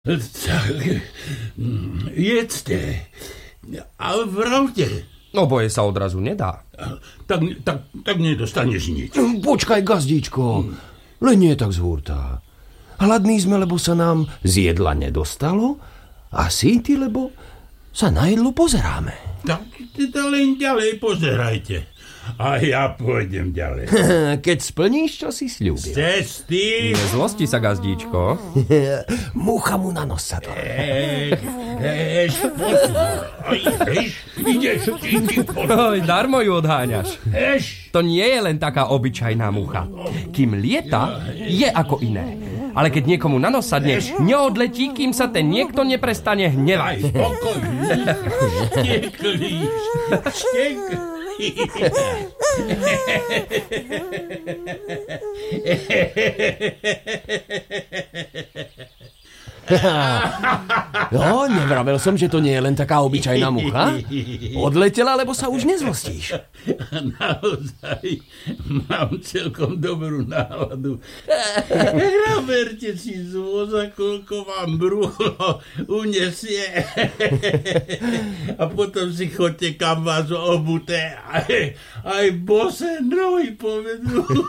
Tak, jedzte. A vravte. Oboje sa odrazu nedá. Tak nedostaneš nič. Počkaj, gazdíčko, len nie tak zhúrta. Hladní sme, lebo sa nám z jedla nedostalo a síti, lebo sa na jedlo pozeráme. Tak teda len ďalej pozerajte. A ja pôjdem ďalej. Keď splníš, čo si sľúbil. Z cesty. Nezlosti sa, gazdíčko. Mucha mu na nos sa to. Ideš. Darmo ju odháňaš. To nie je len taká obyčajná mucha. Kým lieta, je ako iné. Ale keď niekomu na nos sadne, neodletí, kým sa ten niekto neprestane hnevať. Spokojný. Šteklíš. No, nevravel som, že to nie je len taká obyčajná mucha. Odletela, lebo sa už nezlostíš. Naozaj mám celkom dobrú náladu. Naberte si z voza, koľko vám brucho unesie. A potom si chodte, kam vás obuté. Aj bose nohy povedú.